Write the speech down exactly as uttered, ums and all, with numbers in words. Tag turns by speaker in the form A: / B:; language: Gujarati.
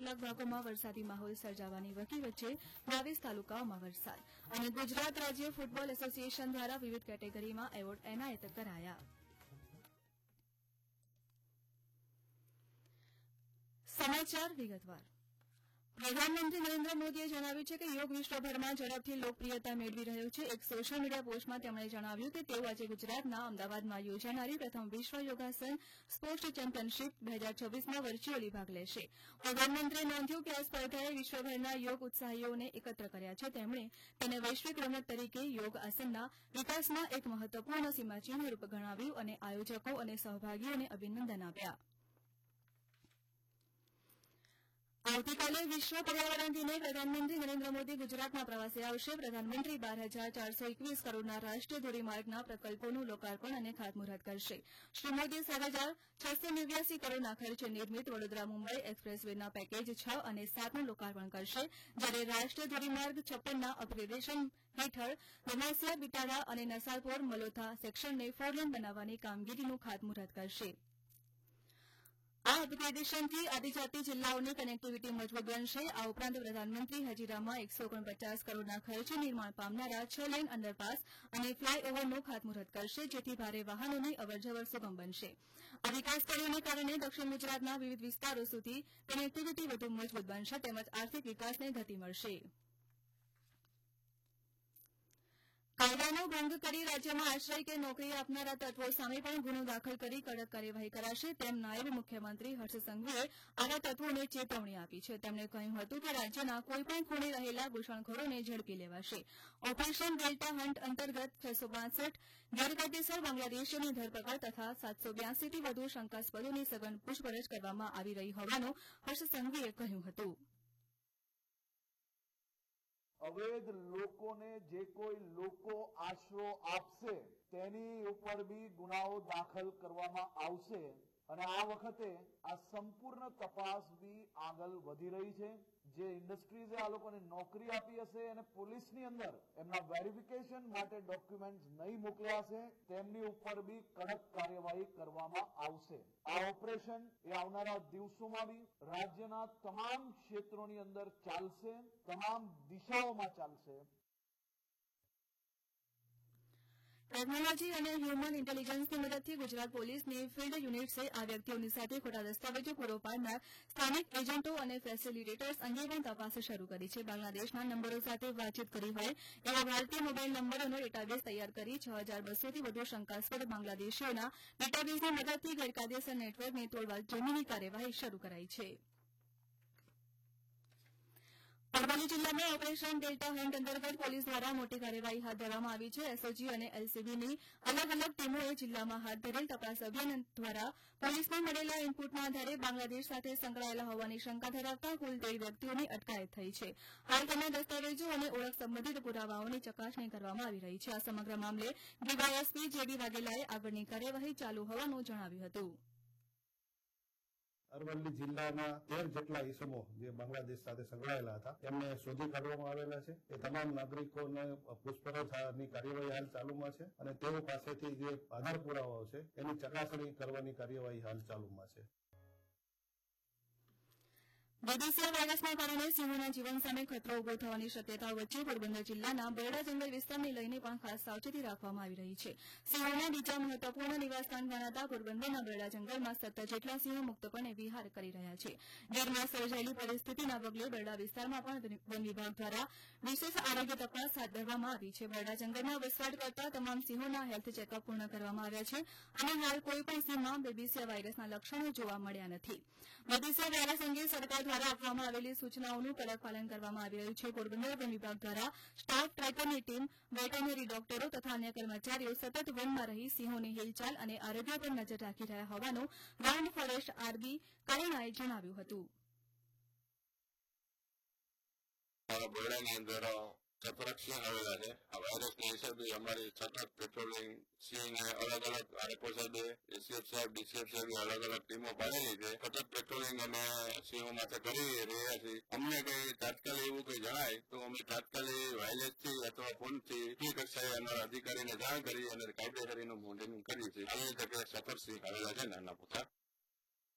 A: કેટલાક ભાગોમાં વરસાદી માહોલ સર્જાવાની વકી વચ્ચે બાવીસ તાલુકાઓમાં વરસાદ અને ગુજરાત રાજ્ય ફૂટબોલ એસોસિએશન દ્વારા વિવિધ કેટેગરીમાં એવોર્ડ એનાયત કરાયા. સમાચાર વિગતવાર. પ્રધાનમંત્રી નરેન્દ્ર મોદીએ જણાવ્યું છે કે યોગ વિશ્વભરમાં ઝડપથી લોકપ્રિયતા મેળવી રહ્યો છે. એક સોશિયલ મીડિયા પોસ્ટમાં તેમણે જણાવ્યું કે તેઓ આજે ગુજરાતના અમદાવાદમાં યોજાનારી પ્રથમ વિશ્વ યોગાસન સ્પોર્ટ્સ ચેમ્પિયનશીપ બે હજાર છવ્વીસમાં વર્ચ્યુઅલી ભાગ લેશે. પ્રધાનમંત્રીએ નોંધ્યું કે આ સ્પર્ધાએ વિશ્વભરના યોગ ઉત્સાહીઓને એકત્ર કર્યા છે. તેમણે તેને વૈશ્વિક રમત તરીકે યોગ આસનના વિકાસમાં એક મહત્વપૂર્ણ સીમાચિહ્નરૂપ ગણાવ્યું અને આયોજકો અને સહભાગીઓને અભિનંદન આપ્યા. આવતીકાલે વિશ્વ પર્યાવરણ દિને પ્રધાનમંત્રી નરેન્દ્ર મોદી ગુજરાતના પ્રવાસે આવશે. પ્રધાનમંત્રી બાર હજાર ચારસો એકવીસ કરોડના રાષ્ટ્રીય ધોરીમાર્ગના પ્રકલ્પોનું લોકાર્પણ અને ખાતમુહૂર્ત કરશે. શ્રી મોદી સાત હજાર છસો નેવ્યાસી કરોડના ખર્ચે નિર્મિત વડોદરા મુંબઈ એક્સપ્રેસ વેના પેકેજ છ અને સાતનું લોકાર્પણ કરશે, જ્યારે રાષ્ટ્રીય ધોરીમાર્ગ છપ્પનના અપગ્રેડેશન હેઠળ રમાસિયા બિટાડા અને નસારપોર મલોથા સેક્શનને ફોરલેન બનાવવાની કામગીરીનું ખાતમુહૂર્ત કરશે. આ અપગ્રેડેશનથી આદિજાતિ જિલ્લાઓની કનેક્ટિવિટી મજબૂત બનશે. આ ઉપરાંત પ્રધાનમંત્રી હજીરામાં એકસો ઓગણપચાસ કરોડના ખર્ચે નિર્માણ પામનારા છ લેન અંડરપાસ અને ફ્લાયઓવરનું ખાતમુહૂર્ત કરશે, જેથી ભારે વાહનોની અવરજવર સુગમ બનશે. આ વિકાસ કાર્યોને કારણે દક્ષિણ ગુજરાતના વિવિધ વિસ્તારો સુધી કનેક્ટિવિટી વધુ મજબૂત બનશે તેમજ આર્થિક વિકાસને ગતિ મળશે. કાયદાનો ભંગ કરી રાજ્યમાં આશ્રય કે નોકરી આપનારા તત્વો સામે પણ ગુનો દાખલ કરી કડક કાર્યવાહી કરાશે તેમ નાયબ મુખ્યમંત્રી હર્ષ સંઘવીએ આવા તત્વોને ચેતવણી આપી છે. તેમણે કહ્યું હતું કે રાજ્યના કોઈપણ ખૂણે રહેલા ઘૂસણખોરોને ઝડપી લેવાશે. ઓપરેશન ડેલ્ટા હન્ટ અંતર્ગત છસો બાસઠ ગેરકાયદેસર બાંગ્લાદેશીઓની ધરપકડ તથા સાતસો બ્યાસીથી વધુ શંકાસ્પદોની સઘન પૂછપરછ કરવામાં આવી રહી હોવાનું હર્ષ સંઘવીએ કહ્યું હતું.
B: અવૈધ લોકોને જે કોઈ લોકો આશરો આપશે તેની ઉપર બી ગુનાઓ દાખલ કરવામાં આવશે અને આ વખતે આ સંપૂર્ણ તપાસ બી આગળ વધી રહી છે. જે ઇન્ડસ્ટ્રીઝે આ લોકોને નોકરી આપી હશે અને પોલીસની અંદર એમના વેરિફિકેશન માટે ડોક્યુમેન્ટ નહીં મોકલ્યા હશે તેમની ઉપર બી કડક કાર્યવાહી કરવામાં આવશે. આ ઓપરેશન એ આવનારા દિવસોમાં બી રાજ્યના તમામ ક્ષેત્રોની અંદર ચાલશે, તમામ દિશાઓમાં ચાલશે.
A: ટેકનોલોજી અને હ્યુમન ઇન્ટેલિજન્સની મદદથી ગુજરાત પોલીસની ફિલ્ડ યુનિટ્સે આ વ્યક્તિઓની સાથે ખોટા દસ્તાવેજો પૂરો પાડનાર સ્થાનિક એજન્ટો અને ફેસિલિટેટર્સ અંગે પણ તપાસ શરૂ કરી છે. બાંગ્લાદેશના નંબરો સાથે વાતચીત કરી હોય એવા ભારતીય મોબાઈલ નંબરોનો ડેટાબેઝ તૈયાર કરી છ હજાર બસોથી વધુ શંકાસ્પદ બાંગ્લાદેશીઓના ડેટાબેઝની મદદથી ગેરકાયદેસર નેટવર્કને તોડવા ઝડપી કાર્યવાહી શરૂ કરાઈ છે. અરવલ્લી જિલ્લામાં ઓપરેશન ડેલ્ટા હન્ટ અંતર્ગત પોલીસ દ્વારા મોટી કાર્યવાહી હાથ ધરવામાં આવી છે. એસઓજી અને એલસીબીની અલગ અલગ ટીમોએ જિલ્લામાં હાથ ધરેલ તપાસ અભિયાન દ્વારા પોલીસને મળેલા ઇનપુટના આધારે બાંગ્લાદેશ સાથે સંકળાયેલા હોવાની શંકા ધરાવતા કુલ તેર વ્યક્તિઓની અટકાયત થઈ છે. હાલ તેમના દસ્તાવેજો અને ઓળખ સંબંધિત પુરાવાઓની ચકાસણી કરવામાં આવી રહી છે. આ સમગ્ર મામલે ડીવાયએસપી જેડી વાઘેલાએ આગળની કાર્યવાહી ચાલુ હોવાનું જણાવ્યું હતું.
C: અરવલ્લી જિલ્લાના તેર જેટલા ઇસમો જે બાંગ્લાદેશ સાથે સંકળાયેલા હતા તેમને શોધી કાઢવામાં આવેલા છે. એ તમામ નાગરિકોને પૂછપરછની કાર્યવાહી હાલ ચાલુમાં છે અને તેઓ પાસેથી જે આધાર પુરાવાઓ છે એની ચકાસણી કરવાની કાર્યવાહી હાલ ચાલુમાં છે.
A: બેબીસીયા વાયરસના કારણે સિંહોના જીવન સામે ખતરો ઉભો થવાની શક્યતાઓ વચ્ચે પોરબંદર જિલ્લાના બરડા જંગલ વિસ્તારને લઈને પણ ખાસ સાવચેતી રાખવામાં આવી રહી છે. સિંહોના બીજા મહત્વપૂર્ણ નિવાસસ્થાન ગણાતા પોરબંદરના બરડા જંગલમાં સત્તર જેટલા સિંહો મુક્તપણે વિહાર કરી રહ્યા છે. ગીરમાં સર્જાયેલી પરિસ્થિતિના પગલે બરડા વિસ્તારમાં પણ વન વિભાગ દ્વારા વિશેષ આરોગ્ય તપાસ હાથ ધરવામાં આવી છે. બરડા જંગલમાં વસવાટ કરતા તમામ સિંહોના હેલ્થ ચેકઅપ પૂર્ણ કરવામાં આવ્યા છે અને હાલ કોઈપણ સિંહમાં બેબીસીયા વાયરસના લક્ષણો જોવા મળ્યા નથી. બેબીસીયા વાયરસ અંગે સરકાર દ્વારા આપવામાં આવેલી સૂચનાઓનું કડક પાલન કરવામાં આવી રહ્યું છે. પોરબંદર વન વિભાગ દ્વારા સ્ટાફ ટ્રેકરની ટીમ, વેટરનરી ડોક્ટરો તથા અન્ય કર્મચારીઓ સતત વનમાં રહી સિંહોની હિલચાલ અને આરોગ્ય પર નજર રાખી રહ્યા હોવાનું ગ્રાઉન્ડ ફોરેસ્ટ આરબી કરુણાએ જણાવ્યું હતું.
D: સતત સિંહ આવેલા છે. આ વાયરસના હિસાબે અમારી સતત પેટ્રોલિંગ સિંહને અલગ અલગ આરએફઓ સાહેબે, એસીએફ સાહેબ, ડીસીએફ સાહેબ અલગ અલગ ટીમો પાડેલી છે. સતત પેટ્રોલિંગ અમે સિંહો માટે કરી રહ્યા છીએ. અમને કઈ તાત્કાલિક એવું કઈ જણાય તો અમે તાત્કાલિક વાયરલેસ થી અથવા ફોન થી ટી કક્ષાએ અમારા અધિકારીને જાણ કરી અને કાયદેસરીનું મોનિટરિંગ કરીએ છીએ. આવી જગ્યાએ સતત સિંહ આવેલા છે નાના મોટા.